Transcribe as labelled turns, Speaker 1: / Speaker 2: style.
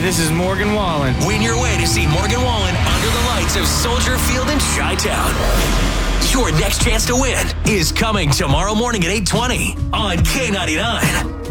Speaker 1: this is Morgan Wallen.
Speaker 2: Win your way to see Morgan Wallen under the lights of Soldier Field in Chi-Town. Your next chance to win is coming tomorrow morning at 8:20 on K99.